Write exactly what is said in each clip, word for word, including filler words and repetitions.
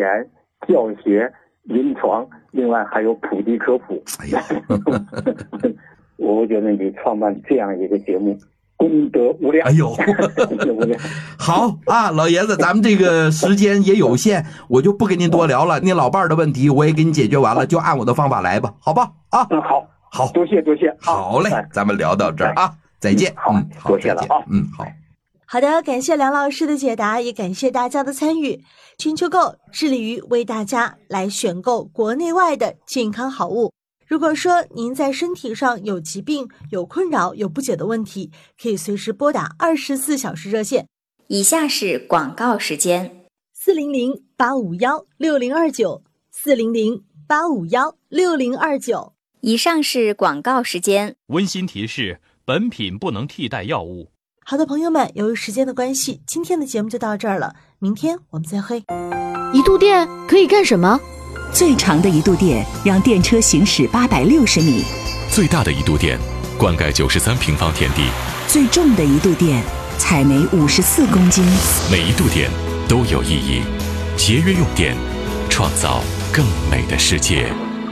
研、教学、临床，另外还有普及科普。 哎呀， 我觉得你创办这样一个节目，功德无量。 哎呦，好啊，老爷子，咱们这个时间也有限，我就不跟您多聊了。您老伴儿的问题我也给你解决完了，就按我的方法来吧，好吧？啊， 嗯，好， 好， 多谢多谢， 好嘞，咱们聊到这儿啊，再见。 好， 嗯，好， 多谢了啊， 嗯，好。 好的，感谢梁老师的解答，也感谢大家的参与。全球购致力于为大家来选购国内外的健康好物。如果说您在身体上有疾病、有困扰、有不解的问题，可以随时拨打二十四小时热线。 以下是广告时间： 四零零八五幺六零二九，四零零八五幺六零二九。 以上是广告时间。 温馨提示：本品不能替代药物。 好的，朋友们，由于时间的关系，今天的节目就到这儿了。明天我们再会。 一度电可以干什么？ 最长的一度电让电车行驶八百六十米， 最大的一度电灌溉九十三平方天地， 最重的一度电采煤五十四公斤。 每一度电都有意义，节约用电，创造更美的世界。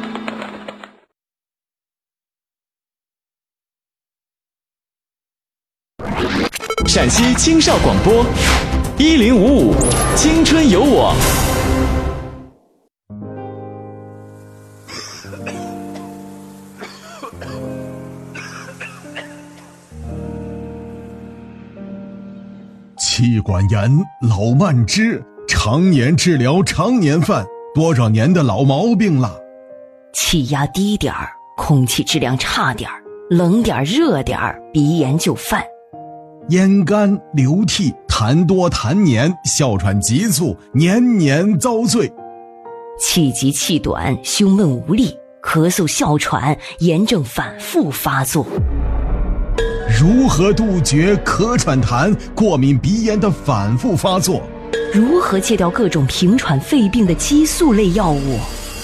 陕西青少广播一零五五青春有我。 气管炎、老慢支，常年治疗常年犯，多少年的老毛病了。 气压低点儿，空气质量差点儿，冷点儿热点儿，鼻炎就犯。 咽干、流涕、痰多痰黏，哮喘急促，年年遭罪。 气急气短，胸闷无力，咳嗽哮喘，炎症反复发作。 如何杜绝咳喘痰、过敏鼻炎的反复发作？ 如何戒掉各种平喘肺病的激素类药物？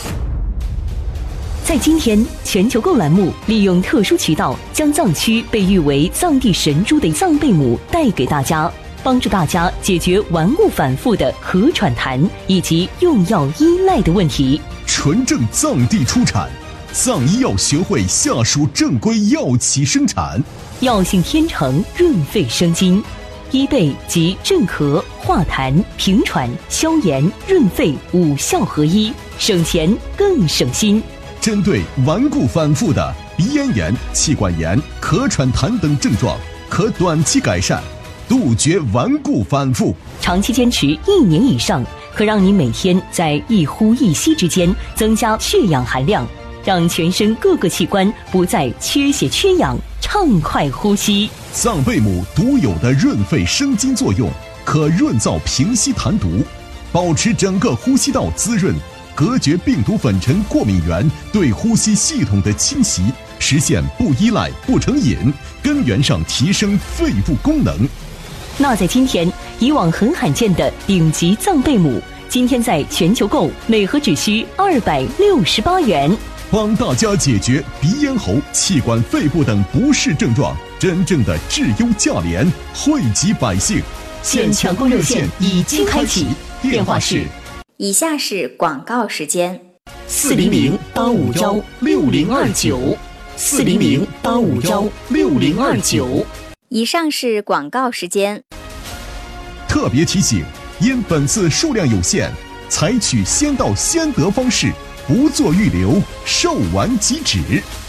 在今天全球购栏目利用特殊渠道将藏区被誉为藏地神猪的藏贝母带给大家，帮助大家解决顽固反复的咳喘痰以及用药依赖的问题。 纯正藏地出产，藏医药学会下属正规药企生产。 药性天成，润肺生津，医贝及镇咳、化痰、平喘、消炎、润肺五效合一，省钱更省心。 针对顽固反复的鼻咽炎、气管炎、咳喘痰等症状，可短期改善，杜绝顽固反复。 长期坚持一年以上，可让你每天在一呼一吸之间增加血氧含量，让全身各个器官不再缺血缺氧，畅快呼吸。 藏贝母独有的润肺生津作用，可润燥平息痰毒，保持整个呼吸道滋润，隔绝病毒粉尘过敏源对呼吸系统的侵袭，实现不依赖不成瘾，根源上提升肺部功能。 那在今天，以往很罕见的顶级藏贝母，今天在全球购每盒只需二百六十八元， 帮大家解决鼻咽喉、气管、肺部等不适症状，真正的质优价廉，惠及百姓。 现抢购热线已经开启，电话是。 以下是广告时间： 四零零八五幺六零二九，四零零八五幺六零二九。 以上是广告时间。 特别提醒，因本次数量有限，采取先到先得方式，不做预留，售完即止。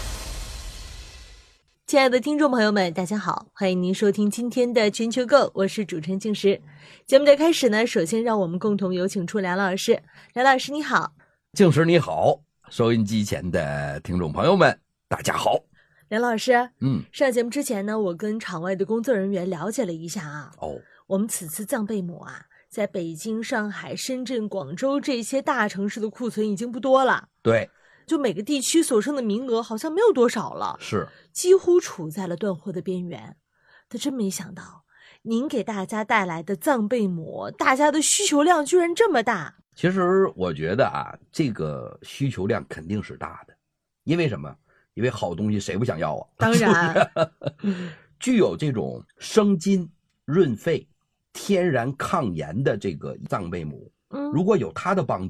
亲爱的听众朋友们，大家好，欢迎您收听今天的全球购，我是主持人静时。节目的开始呢，首先让我们共同有请出梁老师。梁老师你好。 静时你好，收音机前的听众朋友们大家好。 梁老师， 嗯， 上节目之前呢，我跟场外的工作人员了解了一下啊， 哦， 我们此次藏贝母啊，在北京、上海、深圳、广州这些大城市的库存已经不多了。 对， 就每个地区所剩的名额好像没有多少了， 是几乎处在了断货的边缘。但真没想到，您给大家带来的藏贝母，大家的需求量居然这么大。 其实我觉得啊，这个需求量肯定是大的，因为什么？因为好东西谁不想要啊？ 当然， 具有这种生津、润肺、天然抗炎的这个藏贝母， 嗯， 如果有它的帮助。